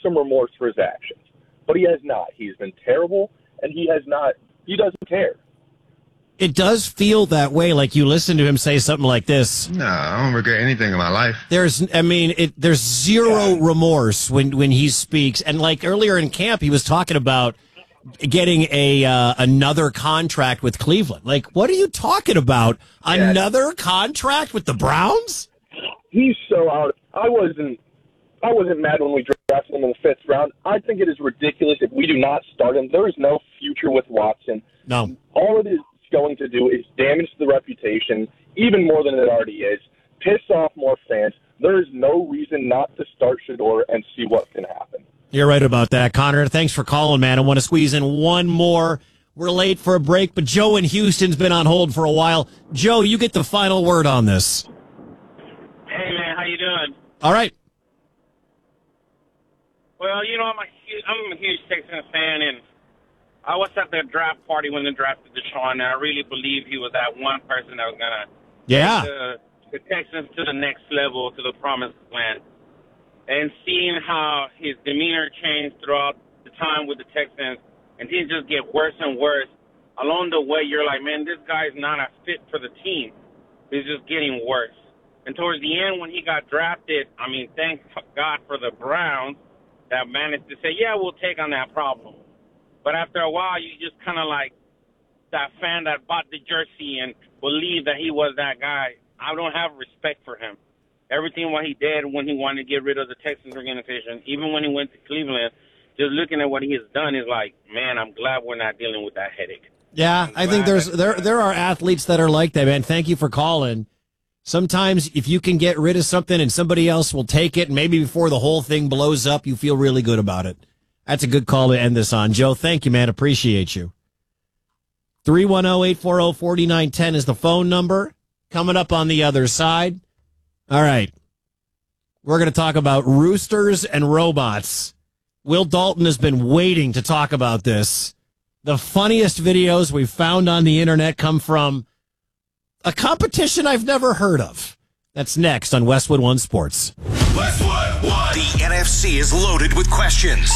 some remorse for his actions. But he has not. He's been terrible, and he doesn't care. It does feel that way, like you listen to him say something like this. No, I don't regret anything in my life. There's zero remorse when he speaks. And like earlier in camp, he was talking about getting another contract with Cleveland. Like, what are you talking about? Yeah. Another contract with the Browns? He's so out. I wasn't mad when we drafted him in the 5th round. I think it is ridiculous if we do not start him. There is no future with Watson. No. All it is going to do is damage the reputation even more than it already is, piss off more fans. There is no reason not to start Shedeur and see what can happen. You're right about that, Connor. Thanks for calling, man. I want to squeeze in one more. We're late for a break, but Joe in Houston's been on hold for a while. Joe, you get the final word on this. Hey, man, how you doing? All right. Well, you know, I'm a huge Texans fan, and I was at the draft party when they drafted Deshaun, and I really believe he was that one person that was going to take the Texans to the next level, to the promised land. And seeing how his demeanor changed throughout the time with the Texans, and he just get worse and worse. Along the way, you're like, man, this guy's not a fit for the team. He's just getting worse. And towards the end, when he got drafted, I mean, thank God for the Browns that managed to say, yeah, we'll take on that problem. But after a while, you just kind of like that fan that bought the jersey and believed that he was that guy. I don't have respect for him. Everything what he did when he wanted to get rid of the Texans organization, even when he went to Cleveland, just looking at what he has done is like, man, I'm glad we're not dealing with that headache. Yeah, I think there are athletes that are like that, man. Thank you for calling. Sometimes if you can get rid of something and somebody else will take it, maybe before the whole thing blows up, you feel really good about it. That's a good call to end this on. Joe, thank you, man. Appreciate you. 310-840-4910 is the phone number. Coming up on the other side. All right. We're going to talk about roosters and robots. Will Dalton has been waiting to talk about this. The funniest videos we've found on the internet come from a competition I've never heard of. That's next on Westwood One Sports. Westwood One. The NFC is loaded with questions.